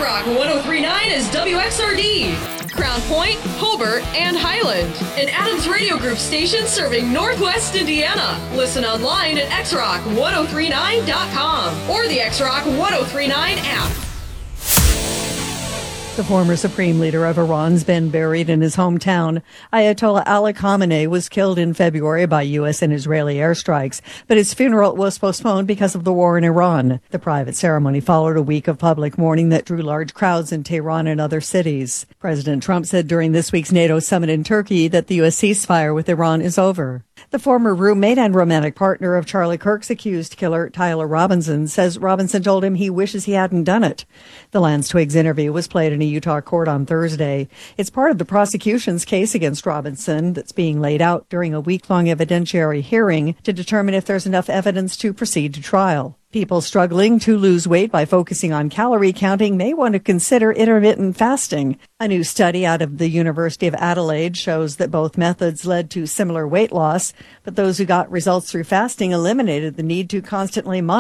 X-Rock 103.9 is WXRD, Crown Point, Hobart, and Highland. An Adams Radio Group station serving Northwest Indiana. Listen online at xrock1039.com or the X-Rock 1039 app. The former supreme leader of Iran's been buried in his hometown. Ayatollah Ali Khamenei was killed in February by U.S. and Israeli airstrikes, but his funeral was postponed because of the war in Iran. The private ceremony followed a week of public mourning that drew large crowds in Tehran and other cities. President Trump said during this week's NATO summit in Turkey that the U.S. ceasefire with Iran is over. The former roommate and romantic partner of Charlie Kirk's accused killer, Tyler Robinson, says Robinson told him he wishes he hadn't done it. The Lance Twiggs interview was played in a Utah court on Thursday. It's part of the prosecution's case against Robinson that's being laid out during a week-long evidentiary hearing to determine if there's enough evidence to proceed to trial. People struggling to lose weight by focusing on calorie counting may want to consider intermittent fasting. A new study out of the University of Adelaide shows that both methods led to similar weight loss, but those who got results through fasting eliminated the need to constantly monitor